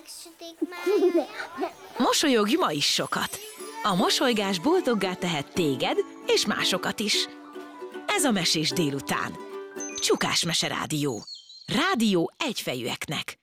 megsütik már. Mosolyogj ma is sokat. A mosolygás boldoggá tehet téged és másokat is. Ez a Mesés délután. Csukás Mese Rádió. Rádió egyfejűeknek.